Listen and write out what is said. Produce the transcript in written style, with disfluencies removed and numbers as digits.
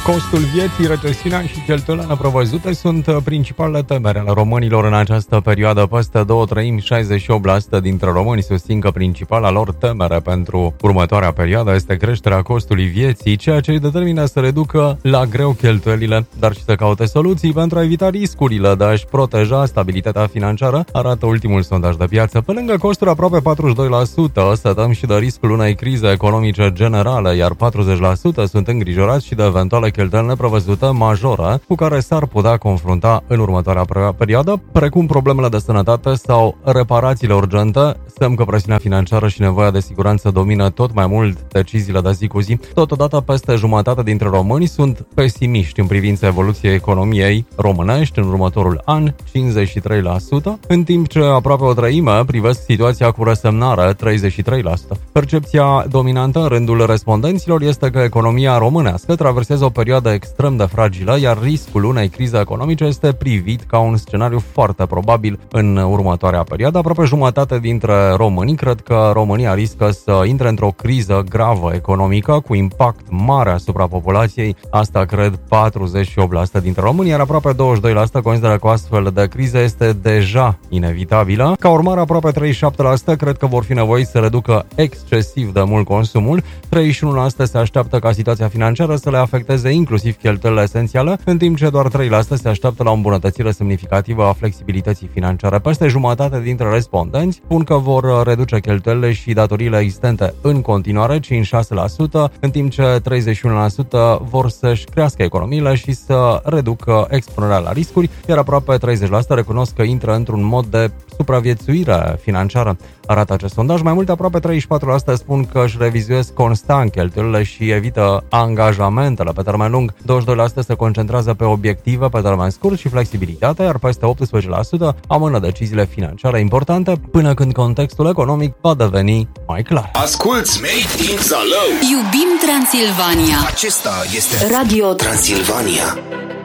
Costul vieții, recesiunea și cheltuielile neprevăzute sunt principalele temeri ale românilor în această perioadă. Peste 2/3, 68% dintre români susțin că principala lor temere pentru următoarea perioadă este creșterea costului vieții, ceea ce îi determină să reducă la greu cheltuielile, dar și să caute soluții pentru a evita riscurile de a-și proteja stabilitatea financiară, arată ultimul sondaj de piață. Pe lângă costuri, aproape 42% stătăm și de riscul unei crize economice generale, iar 40% sunt îngrijorați și de eventuale cheltuieli neprevăzute majore cu care s-ar putea confrunta în următoarea perioadă, precum problemele de sănătate sau reparațiile urgente. Semn că presiunea financiară și nevoia de siguranță domină tot mai mult deciziile de zi cu zi. Totodată, peste jumătate dintre români sunt pesimiști în privința evoluției economiei românești în următorul an, 53%, în timp ce aproape o treime privesc situația cu resemnare, 33%. Percepția dominantă în rândul respondenților este că economia românească traversează o perioadă extrem de fragilă, iar riscul unei crize economice este privit ca un scenariu foarte probabil în următoarea perioadă. Aproape jumătate dintre români cred că România riscă să intre într-o criză gravă economică cu impact mare asupra populației. Asta cred 48% dintre români, iar aproape 22% consideră că o astfel de criză este deja inevitabilă. Ca urmare, aproape 37% cred că vor fi nevoiți să reducă excesiv de mult consumul, 31% se așteaptă ca situația financiară să le afecteze inclusiv cheltuielile esențiale, în timp ce doar 3% se așteaptă la o îmbunătățire semnificativă a flexibilității financiare. Peste jumătate dintre respondenți spun că vor reduce cheltuielile și datoriile existente în continuare, 56%, în timp ce 31% vor să-și crească economiile și să reducă expunerea la riscuri, iar aproape 30% recunosc că intră într-un mod de supraviețuire financiară. Arată acest sondaj. Mai mult, aproape 34% spun că își revizuiesc constant cheltuielile și evită angajamentele pe termen lung, 22% se concentrează pe obiective pe termen scurt și flexibilitate, iar peste 18% amână deciziile financiare importante până când contextul economic va deveni mai clar. Asculți Made in Zalău! Iubim Transilvania! Acesta este Radio Transilvania.